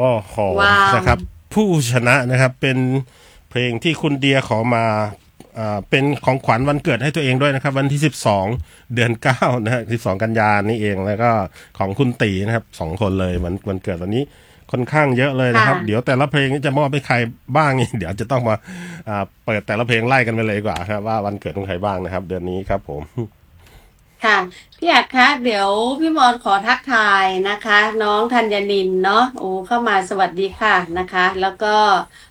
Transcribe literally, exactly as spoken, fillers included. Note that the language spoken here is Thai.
อ้โหว้าวนะครับผู้ชนะนะครับเป็นเพลงที่คุณเดียขอมาอ่าเป็นของขวัญวันเกิดให้ตัวเองด้วยนะครับวันที่สิบสองเดือนเก้านะฮะสิบสองกันยานี่เองแล้วก็ของคุณตีนะครับสองคนเลยวันวันเกิดวันนี้ค่อนข้างเยอะเลยนะครับเดี๋ยวค่ะแต่ละเพลงจะมอบให้ใครบ้างนี่เดี๋ยวจะต้องมาอ่าเปิดแต่ละเพลงไล่กันไปเลยดีกว่าครับว่าวันเกิดของใครบ้างนะครับเดือนนี้ครับผมค่ะพี่อัดคะเดี๋ยวพี่มอนขอทักทายนะคะน้องธัญญินเนาะโอ้เข้ามาสวัสดีค่ะนะคะแล้วก็